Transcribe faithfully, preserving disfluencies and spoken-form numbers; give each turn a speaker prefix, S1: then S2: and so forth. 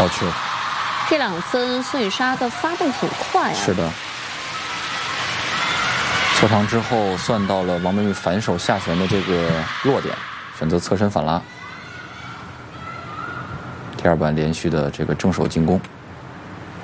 S1: 好球。
S2: 这两分孙颖莎的发动很快啊。
S1: 是的。侧长之后算到了王曼玉反手下旋的这个弱点，选择侧身反拉。第二板连续的这个正手进攻。